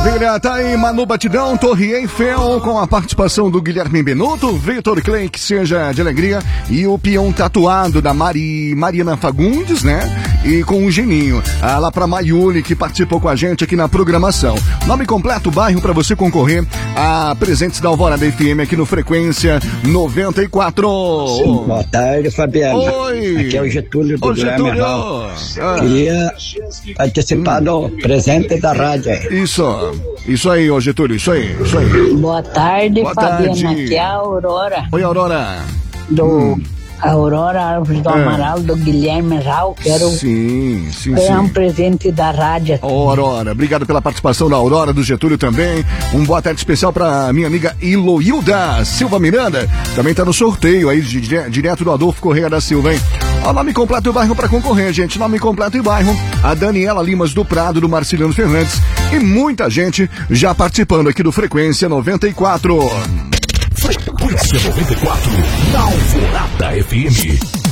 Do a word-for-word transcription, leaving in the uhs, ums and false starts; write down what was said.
Maravilha, tá aí Manu Batidão, Torre Eiffel, com a participação do Guilherme Benuto, Vitor Clay, que seja de alegria, e o peão tatuado da Mari, Mariana Fagundes, né? E com o Geninho, ah, lá pra Mayuli, que participou com a gente aqui na programação. Nome completo, bairro pra você concorrer a presentes da Alvorada F M aqui no Frequência noventa e quatro. Sim, boa tarde, Fabiano. Oi. Aqui é o Getúlio do Ô, Getúlio. Guilherme Hall. Ah. Queria participar do presente da rádio aí. Isso, isso aí, ô Getúlio, isso aí, isso aí. Boa tarde, Boa Fabiana. tarde. Aqui é a Aurora. Oi, Aurora. Do Hum. Aurora Árvores do É. Amaral, do Guilherme Rau. Quero Sim, sim, ganhar um sim. presente da rádio. Ô, Aurora, obrigado pela participação da Aurora, do Getúlio também. Um boa tarde especial pra minha amiga Iloilda Silva Miranda. Também tá no sorteio aí, de, de, direto do Adolfo Correia da Silva, hein? Ó, nome completo e bairro pra concorrer, gente. Nome completo e bairro. A Daniela Limas do Prado, do Marciliano Fernandes. E muita gente já participando aqui do Frequência noventa e quatro. Frequência noventa e quatro, na Alvorada F M.